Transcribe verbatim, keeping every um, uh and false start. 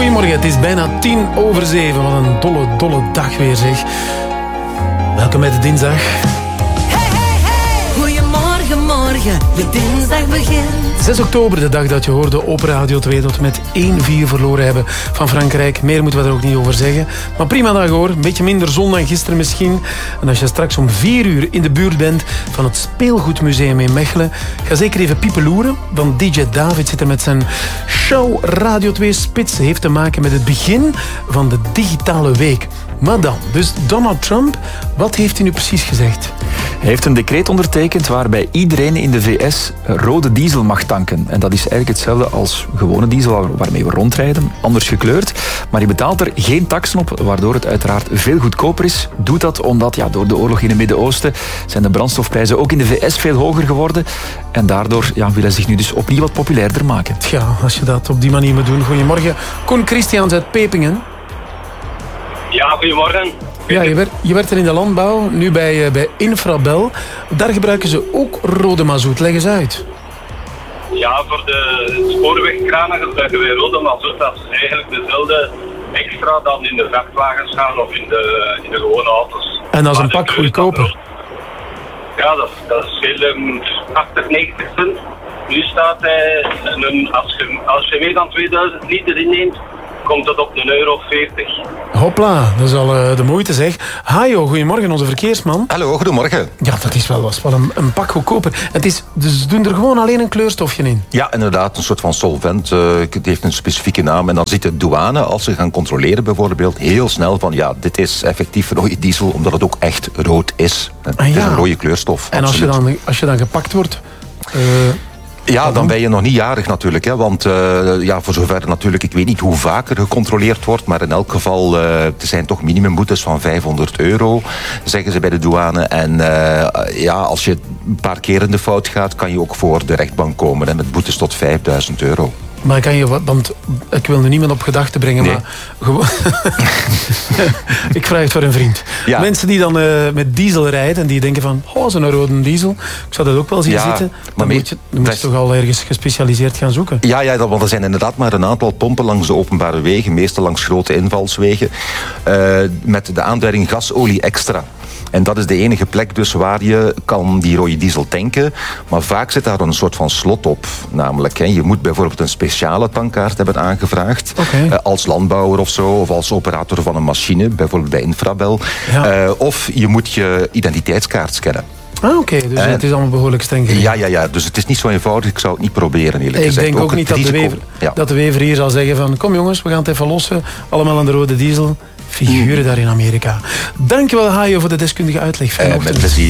Goedemorgen, het is bijna tien over zeven. Wat een dolle, dolle dag weer, zeg. Welkom bij de dinsdag. Hey, hey, hey. Goedemorgen, morgen, de dinsdag begint. zes oktober, de dag dat je hoorde op Radio twee dat we met één vier verloren hebben van Frankrijk. Meer moeten we er ook niet over zeggen. Maar prima dag hoor, een beetje minder zon dan gisteren misschien. En als je straks om vier uur in de buurt bent van het Speelgoedmuseum in Mechelen, ga zeker even piepeloeren. Want D J David zit er met zijn show Radio twee Spits. Heeft te maken met het begin van de digitale week. Maar dan, dus Donald Trump, wat heeft hij nu precies gezegd? Hij heeft een decreet ondertekend waarbij iedereen in de V S rode diesel mag tanken. En dat is eigenlijk hetzelfde als gewone diesel waarmee we rondrijden, anders gekleurd. Maar je betaalt er geen taksen op, waardoor het uiteraard veel goedkoper is. Doet dat omdat ja, door de oorlog in het Midden-Oosten zijn de brandstofprijzen ook in de V S veel hoger geworden. En daardoor ja, wil hij zich nu dus opnieuw wat populairder maken. Ja, als je dat op die manier moet doen. Goedemorgen. Koen Christiaans uit Pepingen. Ja, goedemorgen. Ja, je, werd, je werkt er in de landbouw, nu bij, uh, bij Infrabel. Daar gebruiken ze ook rode mazoet. Leg eens uit. Ja, voor de spoorwegkranen gebruiken wij rode mazoet. Dat is eigenlijk dezelfde extra dan in de vrachtwagens gaan of in de, in de gewone auto's. En dat is een Maar pak goedkoper. Ja, dat, dat scheelt um, achtig, negentig cent. Nu staat hij, een, als, je, als je meer dan tweeduizend liter inneemt, komt dat op een euro veertig. Hopla, dat is al uh, de moeite zeg. Hajo, goedemorgen, onze verkeersman. Hallo, goedemorgen. Ja, dat is wel, was wel een, een pak goedkoper. Het is, dus ze doen er gewoon alleen een kleurstofje in. Ja, inderdaad, een soort van solvent. Uh, het heeft een specifieke naam. En dan ziet de douane, als ze gaan controleren bijvoorbeeld, heel snel van ja, dit is effectief rode diesel, omdat het ook echt rood is. Het ah, ja. is een rode kleurstof. En als je, dan, als je dan gepakt wordt... Uh, Ja, dan ben je nog niet jarig natuurlijk. Hè, want uh, ja, voor zover natuurlijk, ik weet niet hoe vaker gecontroleerd wordt, maar in elk geval, uh, er zijn toch minimumboetes van vijfhonderd euro, zeggen ze bij de douane. En uh, ja, als je een paar keer in de fout gaat, kan je ook voor de rechtbank komen, hè, met boetes tot vijfduizend euro. Maar kan je, want ik wil nu niemand op gedachten brengen, nee. maar gewoon... ik vraag het voor een vriend. Ja. Mensen die dan uh, met diesel rijden en die denken van, oh, zo'n rode diesel, ik zou dat ook wel zien ja, zitten. Dan maar moet je, dan moet je toch al ergens gespecialiseerd gaan zoeken. Ja, ja, want er zijn inderdaad maar een aantal pompen langs de openbare wegen, meestal langs grote invalswegen, uh, met de aanduiding gasolie extra. En dat is de enige plek dus waar je kan die rode diesel tanken. Maar vaak zit daar een soort van slot op. Namelijk, hè, je moet bijvoorbeeld een speciale tankkaart hebben aangevraagd. Okay. Uh, als landbouwer of zo. Of als operator van een machine. Bijvoorbeeld bij Infrabel. Ja. Uh, of je moet je identiteitskaart scannen. Ah, oké. Okay. Dus en, het is allemaal behoorlijk streng geregeld. Ja, ja, ja. Dus het is niet zo eenvoudig. Ik zou het niet proberen, eerlijk ik gezegd. Ik denk ook, ook niet dat de, wever, ja. dat de wever hier zal zeggen van... Kom jongens, we gaan het even lossen. Allemaal aan de rode diesel. Figuren daar in Amerika. Dankjewel, Hajo, voor de deskundige uitleg. Uh, met plezier.